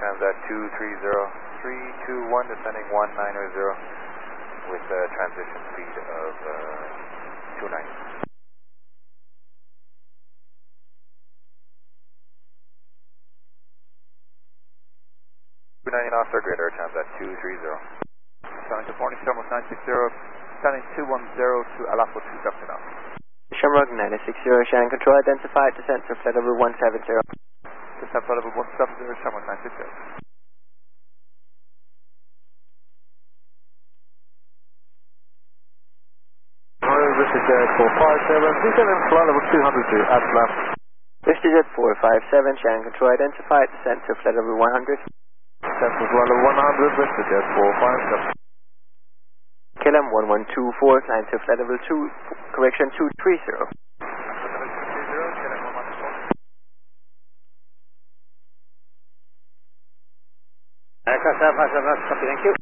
Transat 230321, descending 190 with a transition speed of 290. 290 knots or greater, Transat 230. Sound to morning, Shamrock 960, standing 210 to Alapo 270 knots. Shamrock 960, Shannon Control identified, descent to flight level 170. Descent flight level 170, Shamrock 960. VistaJet 457, descending flight level 200 to Atlas. VistaJet 457, Shannon Control identified, descent to flight level 100. Descent to flight level 100, VistaJet 457. KLM 1124, climb to flight level 2, correction 230. Aircraft Alpha, copy, thank you.